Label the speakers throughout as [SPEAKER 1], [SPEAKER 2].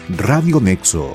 [SPEAKER 1] Radio Nexo.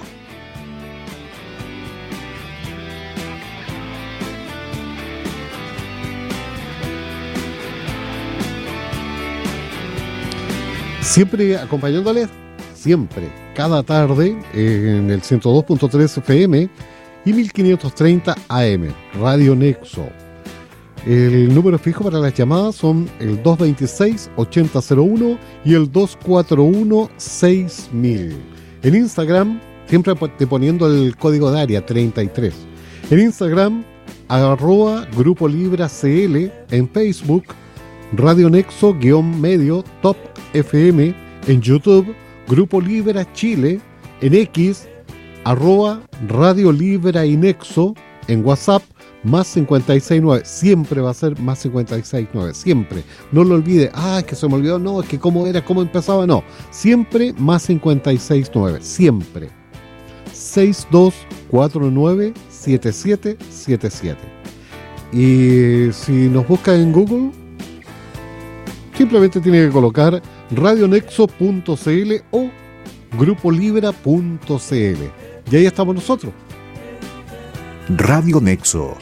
[SPEAKER 2] Siempre acompañándoles, siempre, cada tarde, en el 102.3 FM y 1530 AM, Radio Nexo. El número fijo para las llamadas son el 226-8001 y el 241-6000. En Instagram, siempre poniendo el código de área 33. En Instagram, @Grupo Libra CL. En Facebook, Radio Nexo-medio Top FM. En YouTube, Grupo Libra Chile. En X, @Radio Libra y Nexo. En WhatsApp, más 569, siempre va a ser más 569, siempre. No lo olvide, es que se me olvidó, no, es que cómo era, cómo empezaba, no. Siempre más 569, siempre. 6249-7777. Y si nos busca en Google, simplemente tiene que colocar radionexo.cl o grupolibra.cl. Y ahí estamos nosotros.
[SPEAKER 1] Radio Nexo.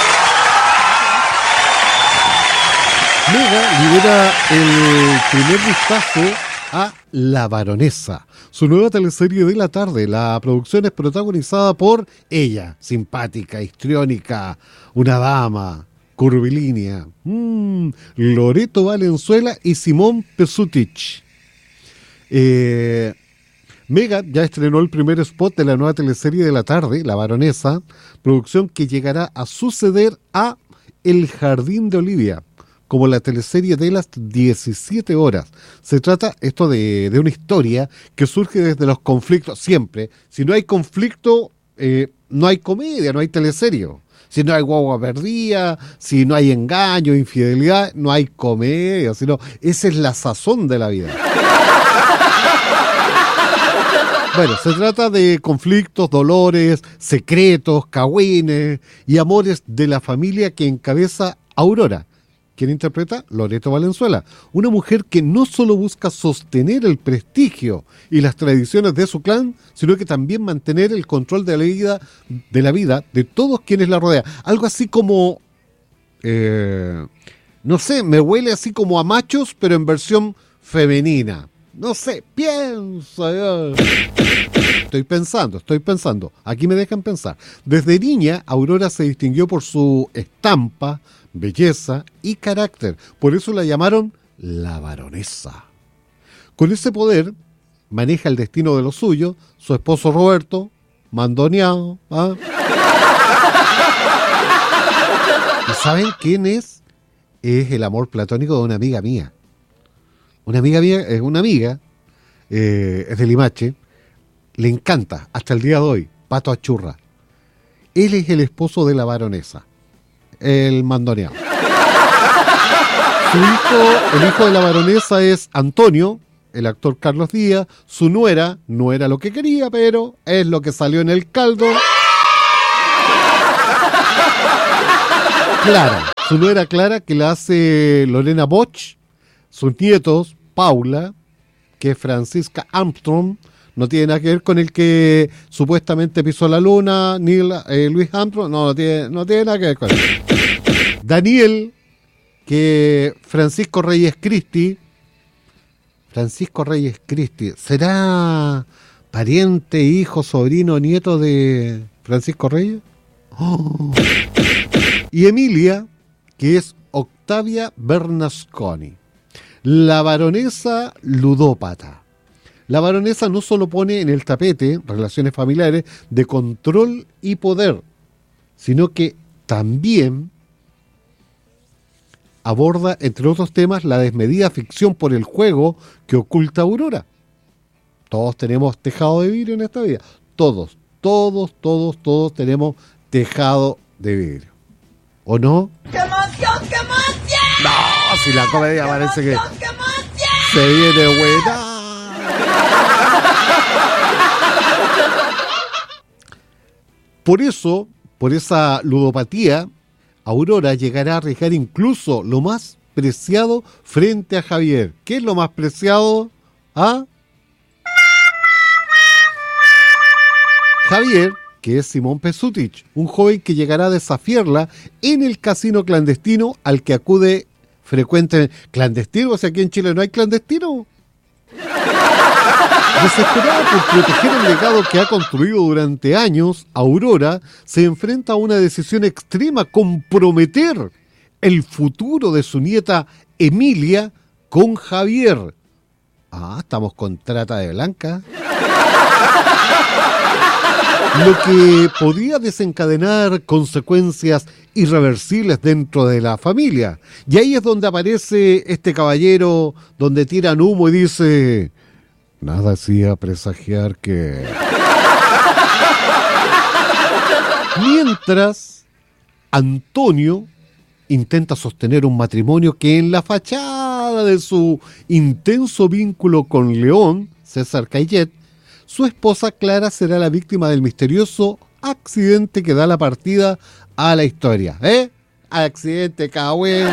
[SPEAKER 2] Mega libera el primer vistazo a La Baronesa, su nueva teleserie de la tarde. La producción es protagonizada por ella, simpática, histriónica, una dama, curvilínea, Loreto Valenzuela y Simón Pesutich. Mega ya estrenó el primer spot de la nueva teleserie de la tarde, La Baronesa, producción que llegará a suceder a El Jardín de Olivia, como la teleserie de las 17 horas. Se trata esto de una historia que surge desde los conflictos, siempre. Si no hay conflicto, no hay comedia, no hay teleserie. Si no hay guagua perdida, si no hay engaño, infidelidad, no hay comedia, sino esa es la sazón de la vida. Bueno, se trata de conflictos, dolores, secretos, cagüines y amores de la familia que encabeza Aurora, quien interpreta Loreto Valenzuela, una mujer que no solo busca sostener el prestigio y las tradiciones de su clan, sino que también mantener el control de la vida de todos quienes la rodean. Algo así como, no sé, me huele así como a Machos, pero en versión femenina. No sé, pienso. Estoy pensando. Aquí me dejan pensar. Desde niña, Aurora se distinguió por su estampa, belleza y carácter. Por eso la llamaron la Baronesa. Con ese poder, maneja el destino de los suyos, su esposo Roberto, mandoneado. ¿Y saben quién es? Es el amor platónico de una amiga mía. Una amiga mía, es una amiga, es de Limache, le encanta, hasta el día de hoy, Pato Achurra. Él es el esposo de la Baronesa, el mandoneado. El hijo de la Baronesa es Antonio, el actor Carlos Díaz. Su nuera no era lo que quería, pero es lo que salió en el caldo. Clara, su nuera Clara, que la hace Lorena Boch. Sus nietos, Paula, que es Francisca Armstrong, no tiene nada que ver con el que supuestamente pisó la luna, ni Luis Armstrong, no tiene nada que ver con él. Daniel, que Francisco Reyes Cristi, ¿será pariente, hijo, sobrino, nieto de Francisco Reyes? Y Emilia, que es Octavia Bernasconi. La Baronesa ludópata. La Baronesa no solo pone en el tapete relaciones familiares de control y poder, sino que también aborda, entre otros temas, la desmedida ficción por el juego que oculta Aurora. Todos tenemos tejado de vidrio en esta vida. Todos tenemos tejado de vidrio. ¿O no?
[SPEAKER 3] ¡Qué emoción, qué emoción!
[SPEAKER 2] No, si la comedia parece que se viene buena. Por eso, por esa ludopatía, Aurora llegará a arriesgar incluso lo más preciado frente a Javier. ¿Qué es lo más preciado? Javier, que es Simón Pesutich, un joven que llegará a desafiarla en el casino clandestino al que acude frecuentemente. ¿Clandestino? O sea, aquí en Chile no hay clandestino. Desesperada por proteger el legado que ha construido durante años, Aurora se enfrenta a una decisión extrema: comprometer el futuro de su nieta Emilia con Javier. Ah, estamos con trata de blanca. Lo que podría desencadenar consecuencias irreversibles dentro de la familia. Y ahí es donde aparece este caballero, donde tiran humo y dice: nada hacía presagiar que... Mientras, Antonio intenta sostener un matrimonio que en la fachada de su intenso vínculo con León, César Cayet, su esposa Clara será la víctima del misterioso accidente que da la partida a la historia. Accidente, cagüen.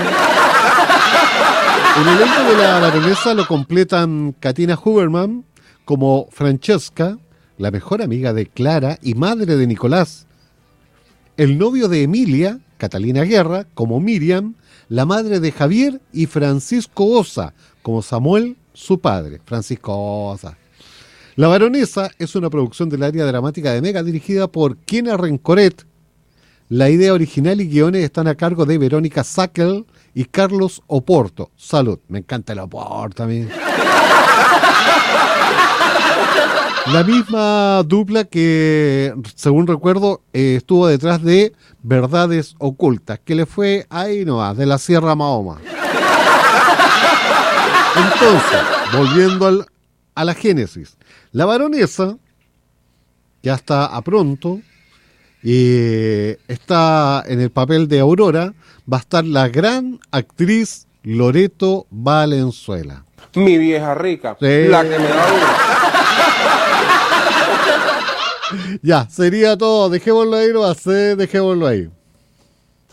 [SPEAKER 2] El elenco de la baronesa lo completan Katina Huberman como Francesca, la mejor amiga de Clara y madre de Nicolás. El novio de Emilia, Catalina Guerra, como Miriam, la madre de Javier, y Francisco Osa como Samuel, su padre. Francisco Osa. La baronesa es una producción del área dramática de Mega dirigida por Kena Rencoret. La idea original y guiones están a cargo de Verónica Sackel y Carlos Oporto. Salud, me encanta el Oporto a mí. La misma dupla que, según recuerdo, estuvo detrás de Verdades Ocultas, que le fue ahí nomás, de la Sierra Mahoma. Entonces, volviendo a la génesis, la baronesa ya está a pronto y está en el papel de Aurora. Va a estar la gran actriz Loreto Valenzuela.
[SPEAKER 4] Mi vieja rica,
[SPEAKER 2] sí,
[SPEAKER 4] la que me da duro.
[SPEAKER 2] Ya, sería todo. Dejémoslo ahí, dejémoslo ahí.